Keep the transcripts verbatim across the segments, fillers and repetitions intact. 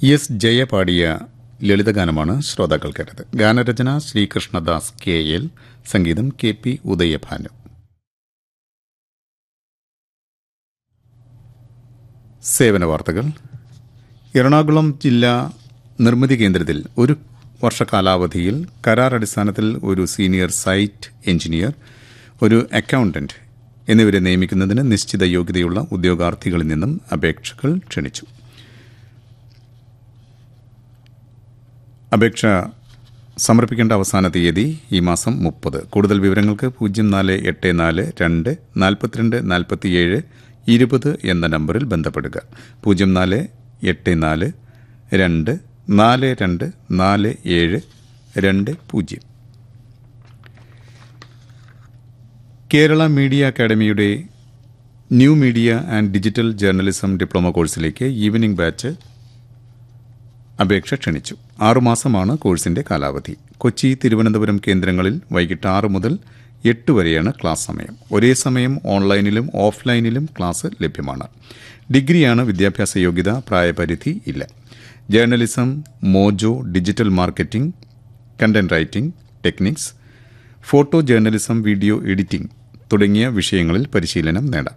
S Jaya പാടിയ ലളിതഗാനമാണ് ശ്രോതാക്കൾ കേട്ടത്. ഗാനരചന ശ്രീകൃഷ്ണദാസ് കെ എൽ, സംഗീതം കെ പി ഉദയഭാനു. സേവന വാർത്തകൾ. എറണാകുളം ജില്ലാ നിർമ്മിതി കേന്ദ്രത്തിൽ ഒരു വർഷ കാലാവധിയിൽ കരാർ അടിസ്ഥാനത്തിൽ ഒരു സീനിയർ സൈറ്റ് എഞ്ചിനീയർ, ഒരു അക്കൗണ്ടന്റ് എന്നിവരെ നിയമിക്കുന്നതിന് നിശ്ചിത യോഗ്യതയുള്ള ഉദ്യോഗാർത്ഥികളിൽ നിന്നും അപേക്ഷകൾ ക്ഷണിച്ചു. അപേക്ഷ സമർപ്പിക്കേണ്ട അവസാന തീയതി ഈ മാസം മുപ്പത്. കൂടുതൽ വിവരങ്ങൾക്ക് പൂജ്യം നാല് എട്ട് നാല് രണ്ട് നാൽപ്പത്തിരണ്ട് നാൽപ്പത്തിയേഴ് ഇരുപത് എന്ന നമ്പറിൽ ബന്ധപ്പെടുക. പൂജ്യം നാല് എട്ട് നാല് രണ്ട് നാല് രണ്ട് നാല് ഏഴ് രണ്ട് പൂജ്യം. കേരള മീഡിയ അക്കാദമിയുടെ new media and digital journalism diploma കോഴ്സിലേക്ക് ഈവനിംഗ് ബാച്ച് അപേക്ഷ ക്ഷണിച്ചു. ആറുമാസമാണ് കോഴ്സിന്റെ കാലാവധി. കൊച്ചി, തിരുവനന്തപുരം കേന്ദ്രങ്ങളിൽ വൈകിട്ട് ആറ് മുതൽ എട്ട് വരെയാണ് ക്ലാസ് സമയം. ഒരേ സമയം ഓൺലൈനിലും ഓഫ്ലൈനിലും ക്ലാസ് ലഭ്യമാണ്. ഡിഗ്രിയാണ് വിദ്യാഭ്യാസ യോഗ്യത. പ്രായപരിധി ഇല്ല. Journalism, mojo, digital marketing, content writing techniques, photo journalism, video editing തുടങ്ങിയ വിഷയങ്ങളിൽ പരിശീലനം നേടാം.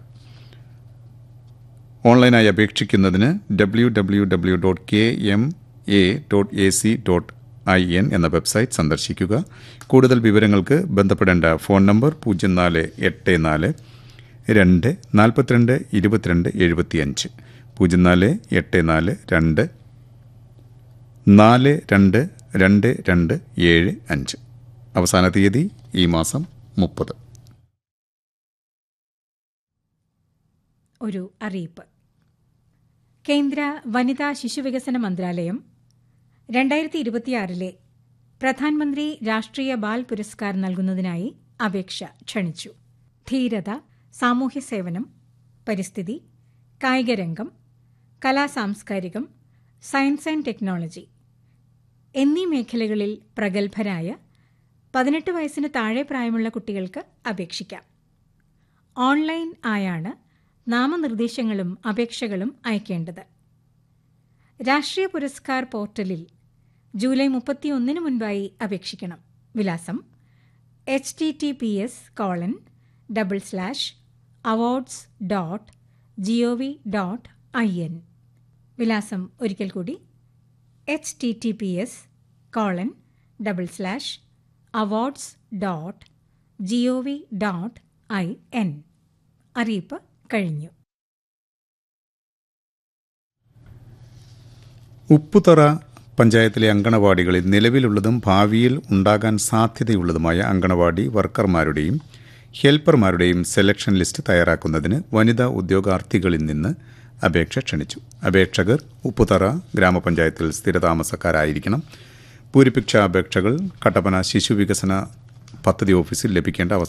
ഓൺലൈനായി അപേക്ഷിക്കുന്നതിന് W W W dot K M A dot A C dot I N എന്ന വെബ്സൈറ്റ് സന്ദർശിക്കുക. കൂടുതൽ വിവരങ്ങൾക്ക് ബന്ധപ്പെടേണ്ട ഫോൺ നമ്പർ പൂജ്യം നാല് എട്ട് നാല് രണ്ട് നാൽപ്പത്തിരണ്ട് ഇരുപത്തിരണ്ട് എഴുപത്തിയഞ്ച്, പൂജ്യം നാല് എട്ട് നാല് രണ്ട് നാല് രണ്ട് രണ്ട് രണ്ട് ഏഴ് അഞ്ച്. അവസാന തീയതി ഈ മാസം മുപ്പത്. ഒരു അറിയിപ്പ്. കേന്ദ്ര വനിതാ ശിശുവികസന മന്ത്രാലയം രണ്ടായിരത്തി ഇരുപത്തിയാറിലെ പ്രധാനമന്ത്രി രാഷ്ട്രീയ ബാൽ പുരസ്കാർ നൽകുന്നതിനായി അപേക്ഷ ക്ഷണിച്ചു. ധീരത, സാമൂഹ്യ സേവനം, പരിസ്ഥിതി, കായികരംഗം, കലാസാംസ്കാരികം, സയൻസ് ആൻഡ് ടെക്നോളജി എന്നീ മേഖലകളിൽ പ്രഗത്ഭരായ പതിനെട്ട് വയസ്സിന് താഴെ പ്രായമുള്ള കുട്ടികൾക്ക് അപേക്ഷിക്കാം. ഓൺലൈൻ ആയാണ് നാമനിർദ്ദേശങ്ങളും അപേക്ഷകളും അയക്കേണ്ടത്. രാഷ്ട്രീയ പുരസ്കാർ പോർട്ടലിൽ ജൂലൈ മുപ്പത്തിയൊന്നിന് മുൻപായി അപേക്ഷിക്കണം. വിലാസം H T T P S colon double slash awards dot G O V dot I N. വിലാസം ഒരിക്കൽ കൂടി H T T P S colon double slash awards dot G O V dot I N. അറിയിപ്പ് കഴിഞ്ഞു. ഉപ്പുതറ പഞ്ചായത്തിലെ അങ്കണവാടികളിൽ നിലവിലുള്ളതും ഭാവിയിൽ ഉണ്ടാകാൻ സാധ്യതയുള്ളതുമായ anganwadi വർക്കർമാരുടെയും ഹെൽപ്പർമാരുടെയും selection list തയ്യാറാക്കുന്നതിന് വനിതാ ഉദ്യോഗാർത്ഥികളിൽ നിന്ന് അപേക്ഷ ക്ഷണിച്ചു. അപേക്ഷകർ ഉപ്പുതറ ഗ്രാമപഞ്ചായത്തിൽ സ്ഥിരതാമസക്കാരായിരിക്കണം. പൂരിപ്പിച്ച അപേക്ഷകൾ കട്ടപ്പന ശിശുവികസന പദ്ധതി ഓഫീസിൽ ലഭിക്കേണ്ട